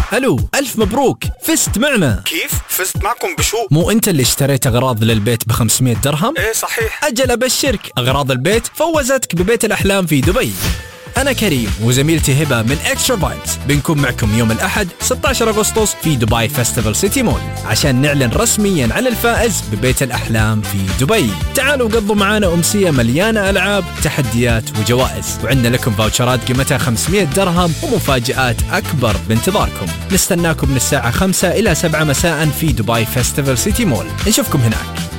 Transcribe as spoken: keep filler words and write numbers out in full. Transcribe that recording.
الو، الف مبروك، فزت معنا. كيف؟ فزت معكم بشو؟ مو انت اللي اشتريت اغراض للبيت ب خمسمية درهم؟ ايه صحيح. اجل ابشرك، اغراض البيت فوزتك ببيت الاحلام في دبي. أنا كريم وزميلتي هبة من إكسترا فايبز بنكون معكم يوم الأحد ستة عشر أغسطس في دبي فيستيفال سيتي مول عشان نعلن رسميا عن الفائز ببيت الأحلام في دبي. تعالوا قضوا معانا أمسية مليانة ألعاب، تحديات وجوائز، وعندنا لكم فاوتشرات قيمتها خمسمية درهم ومفاجآت أكبر بانتظاركم. نستناكم من الساعة خمسة إلى سبعة مساء في دبي فيستيفال سيتي مول. نشوفكم هناك.